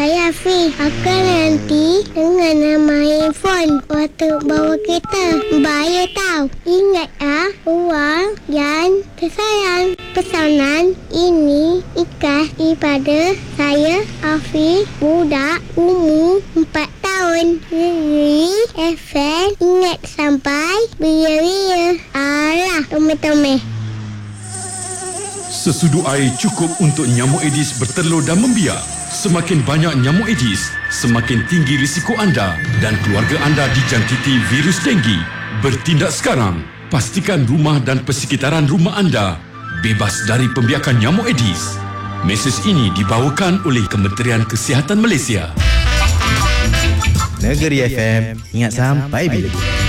saya Afi. Akan nanti dengan main phone waktu bawa kereta. Bahaya tau. Ingat uang yang tersayang. Pesanan ini ikhlas daripada saya Afi, budak umur 4 tahun. FM ingat sampai biar-biar. Alah, tome-tome. Sesudu air cukup untuk nyamuk Aedes bertelur dan membiak. Semakin banyak nyamuk Aedes, semakin tinggi risiko anda dan keluarga anda dijangkiti virus denggi. Bertindak sekarang. Pastikan rumah dan persekitaran rumah anda bebas dari pembiakan nyamuk Aedes. Mesej ini dibawakan oleh Kementerian Kesihatan Malaysia. Negeri FM, ingat sampai bila.